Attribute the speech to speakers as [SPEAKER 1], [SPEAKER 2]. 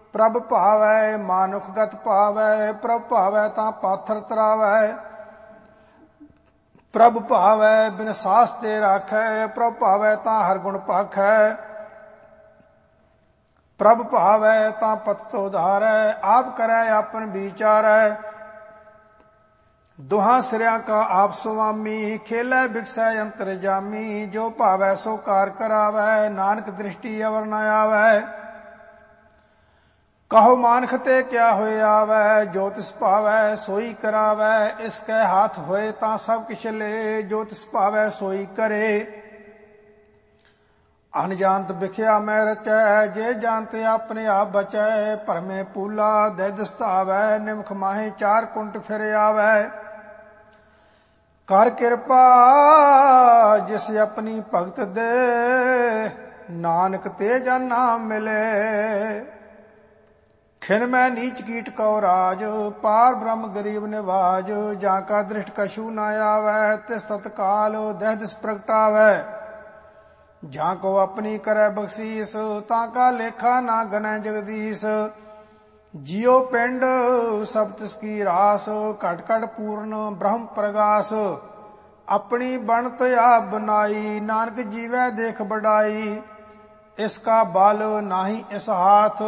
[SPEAKER 1] ਪ੍ਰਭ ਭਾਵੈ ਮਾਨੁਖ ਗਤ ਭਾਵੈ, ਪ੍ਰਭ ਭਾਵੈ ਤਾਂ ਪਾਥਰ ਤਰਾਵੈ। ਪ੍ਰਭ ਭਾਵੈ ਬਿਨ ਸਾਸ ਤੇ ਰਾਖੈ, ਪ੍ਰਭ ਭਾਵੈ ਤਾਂ ਹਰ ਗੁਣ ਭਾਖੈ। ਪ੍ਰਭ ਭਾਵੈ ਤਾਂ ਪਤ ਉਧਾਰੈ, ਆਪ ਕਰੈ ਆਪਨ ਵਿਚਾਰੈ। ਦੁਹਾਂ ਸਿਰਿਆਂ ਕਾ ਆਪ ਸੁਆਮੀ, ਖੇਲੈ ਬਿਕਸੈ ਅੰਤਰ ਜਾਮੀ। ਜੋ ਭਾਵੈ ਸੋ ਕਾਰ ਕਰਾਵੈ, ਨਾਨਕ ਦ੍ਰਿਸ਼ਟੀ ਅਵਰ ਨ ਆਵੈ। ਕਹੋ ਮਾਨਖ ਤੇ ਕਿਆ ਹੋਏ ਆਵੈ, ਜੋ ਤਿਸ ਭਾਵੈ ਸੋਈ ਕਰਾਵੈ। ਇਸ ਕੈ ਹਾਥ ਹੋਏ ਤਾਂ ਸਭ ਕਿਛ ਲੇ, ਜੋ ਤਿਸ ਭਾਵੈ ਸੋਈ ਕਰੇ। ਅਨਜਾਨਤ ਵਿਖਿਆ ਮੈਂ ਰਚੈ, ਜੇ ਜਾਣਤੇ ਆਪਣੇ ਆਪ ਬਚੈ। ਭਰਮੇ ਪੂਲਾ ਦੈ ਦਸਤਾਵੈ, ਨਿਮਖ ਮਾਹੇ ਚਾਰ ਕੁੰਟ ਫਿਰ ਆਵੈ। ਕਰ ਕਿਰਪਾ ਜਿਸ ਆਪਣੀ ਭਗਤ ਦੇ, ਨਾਨਕ ਤੇ ਜਨ ਨਾਮ ਮਿਲੇ। ਖਿਨ ਮੈਂ ਨੀਚ ਕੀਟ ਕਉ ਰਾਜ, ਪਾਰ ਬ੍ਰਹਮ ਗਰੀਬ ਨਿਵਾਜ। ਜਾਂ ਕਾ ਦ੍ਰਿਸ਼ਟ ਕਛੂ ਨ ਆਵੈ, ਤਿਸ ਤਤਕਾਲ ਦਹਿ ਦਿਸ ਪ੍ਰਗਟਾਵੈ। ਜਾਂ ਕੋ ਆਪਣੀ ਕਰੈ ਬਖਸ਼ੀਸ, ਤਾਂ ਕਾ ਲੇਖਾ ਨਾ ਗਨੈ ਜਗਦੀਸ਼। ਜਿਉ ਪਿੰਡ ਸਭ ਤਿਸ ਕੀ ਰਾਸ, ਘਟ ਘਟ ਪੂਰਨ ਬ੍ਰਹਮ ਪ੍ਰਗਾਸ। ਆਪਣੀ ਬਣਤ ਆਪ ਬਨਾਈ, ਨਾਨਕ ਜੀਵੈ ਦੇਖ ਬਡਾਈ। ਇਸ ਕਾ ਬਲ ਨਾਹੀ ਇਸ ਹਾਥ,